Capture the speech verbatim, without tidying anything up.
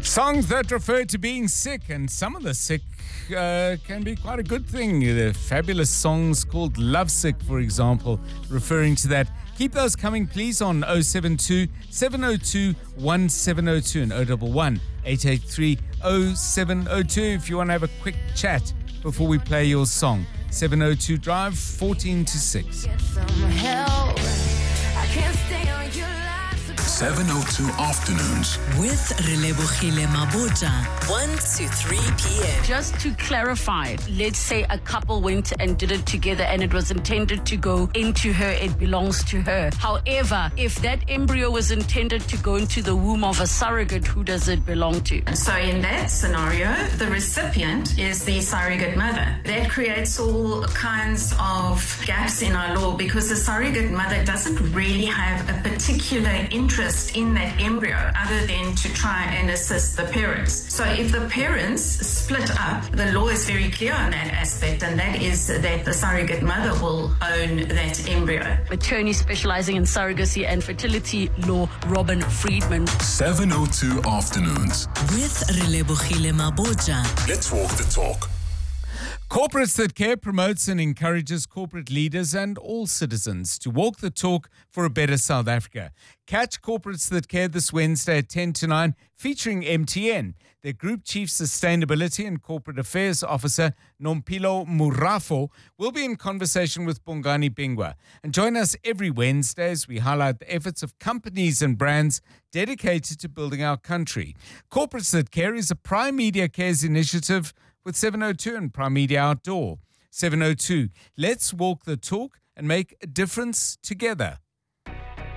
Songs that refer to being sick, and some of the sick uh, can be quite a good thing. The fabulous songs called Lovesick, for example, referring to that. Keep those coming, please, on oh seven two, seven oh two, one seven oh two and oh one one, eight eight three, oh seven oh two if you want to have a quick chat before we play your song. seven oh two Drive, fourteen to six. Get some help. I can't stay on your life. seven oh two Afternoons with Relebohile Maboja, one to three p.m. Just to clarify, let's say a couple went and did it together and it was intended to go into her, it belongs to her. However, if that embryo was intended to go into the womb of a surrogate, who does it belong to? So in that scenario, the recipient is the surrogate mother. That creates all kinds of gaps in our law because the surrogate mother doesn't really have a particular interest in that embryo other than to try and assist the parents. So if the parents split up, the law is very clear on that aspect, and that is that the surrogate mother will own that embryo. Attorney specializing in surrogacy and fertility law, Robin Friedman. seven oh two Afternoons with Relebohile Maboja. Let's walk the talk. Corporates That Care promotes and encourages corporate leaders and all citizens to walk the talk for a better South Africa. Catch Corporates That Care this Wednesday at ten to nine, featuring M T N. Their Group Chief Sustainability and Corporate Affairs Officer, Nompilo Murafo, will be in conversation with Bongani Bingwa. And join us every Wednesday as we highlight the efforts of companies and brands dedicated to building our country. Corporates That Care is a Prime Media Cares initiative with seven oh two and Prime Media Outdoor. seven oh two, let's walk the talk and make a difference together.